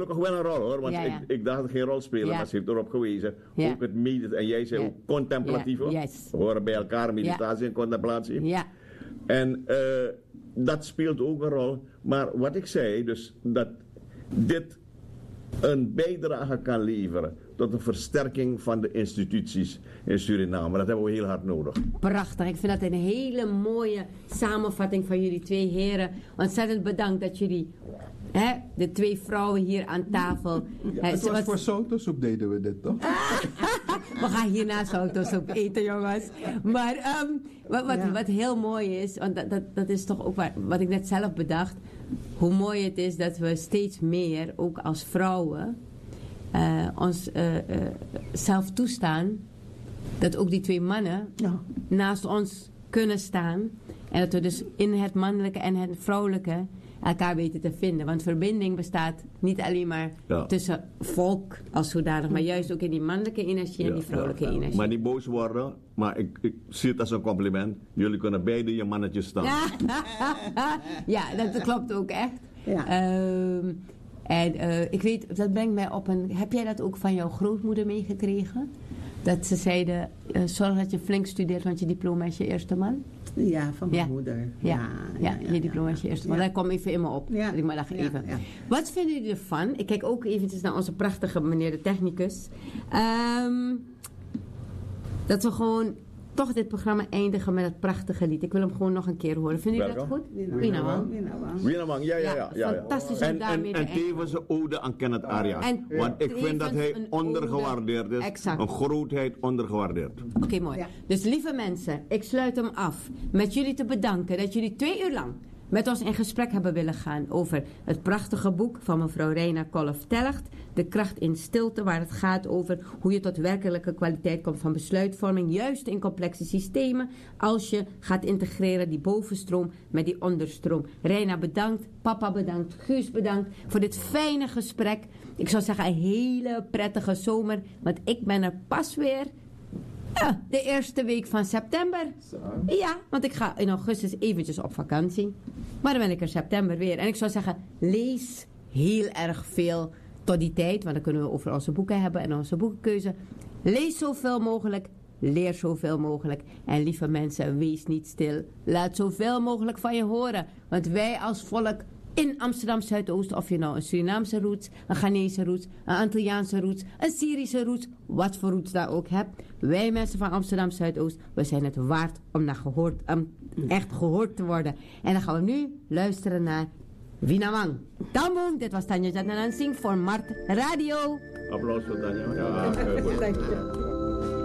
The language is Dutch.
gelukkig wel een rol hoor, want ik dacht het geen rol spelen, maar ze heeft erop gewezen. Ook het meditatie, en jij zei ook contemplatief hoor. Yes. We horen bij elkaar meditatie en contemplatie. Ja. En dat speelt ook een rol. Maar wat ik zei, dus dat dit een bijdrage kan leveren tot een versterking van de instituties in Suriname. Dat hebben we heel hard nodig. Prachtig. Ik vind dat een hele mooie samenvatting van jullie twee heren. Ontzettend bedankt dat jullie, de twee vrouwen hier aan tafel... Het was voor sautosoep deden we dit, toch? We gaan hierna sautosoep eten, jongens. Maar wat heel mooi is, want dat is toch ook wat ik net zelf bedacht... hoe mooi het is dat we steeds meer, ook als vrouwen... ons zelf toestaan dat ook die twee mannen naast ons kunnen staan. En dat we dus in het mannelijke en het vrouwelijke elkaar weten te vinden. Want verbinding bestaat niet alleen maar tussen volk als zodanig, maar juist ook in die mannelijke energie en die vrouwelijke energie. Maar niet boos worden, maar ik zie het als een compliment. Jullie kunnen beide je mannetjes staan. Ja, dat klopt ook echt. Ja. En ik weet, dat brengt mij op een... Heb jij dat ook van jouw grootmoeder meegekregen? Dat ze zeiden, zorg dat je flink studeert, want je diploma is je eerste man. Ja, van mijn moeder. Je diploma is je eerste man. Dat kwam even in me op. Ja. Ik maar dacht even. Ja. Wat vinden jullie ervan? Ik kijk ook eventjes naar onze prachtige meneer de technicus. Dat we gewoon toch dit programma eindigen met het prachtige lied. Ik wil hem gewoon nog een keer horen. Vinden jullie dat goed? Winamang, ja. Fantastisch om daarmee te eindigen. En tevens een ode aan Kenneth Arias. Want ik vind dat hij ondergewaardeerd is. Exact. Een grootheid ondergewaardeerd. Oké, mooi. Ja. Dus lieve mensen, ik sluit hem af met jullie te bedanken dat jullie 2 uur lang met ons in gesprek hebben willen gaan over het prachtige boek van mevrouw Reina Kolff-Telligt, De kracht in stilte, waar het gaat over hoe je tot werkelijke kwaliteit komt van besluitvorming, juist in complexe systemen, als je gaat integreren die bovenstroom met die onderstroom. Reina bedankt, papa bedankt, Guus bedankt voor dit fijne gesprek. Ik zou zeggen een hele prettige zomer, want ik ben er pas weer... Ja, de eerste week van september. Ja, want ik ga in augustus eventjes op vakantie. Maar dan ben ik er september weer. En ik zou zeggen, lees heel erg veel tot die tijd. Want dan kunnen we over onze boeken hebben en onze boekenkeuze. Lees zoveel mogelijk. Leer zoveel mogelijk. En lieve mensen, wees niet stil. Laat zoveel mogelijk van je horen. Want wij als volk... in Amsterdam Zuidoost, of je nou een Surinaamse roots, een Ghanese roots, een Antilliaanse roots, een Syrische roots, wat voor roots daar ook hebt. Wij mensen van Amsterdam Zuidoost, we zijn het waard om echt gehoord te worden. En dan gaan we nu luisteren naar Winamang. Tambong, dit was Tanja Jatnanansing voor Mart Radio. Applaus voor Tanja. Ja,